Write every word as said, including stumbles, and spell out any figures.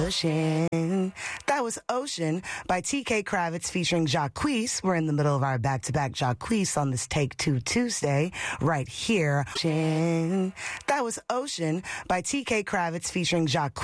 Ocean. That was Ocean by T K Kravitz featuring Jacquees. We're in the middle of our back-to-back Jacquees on this Take Two Tuesday right here. Ocean. That was Ocean by T K Kravitz featuring Jacquees.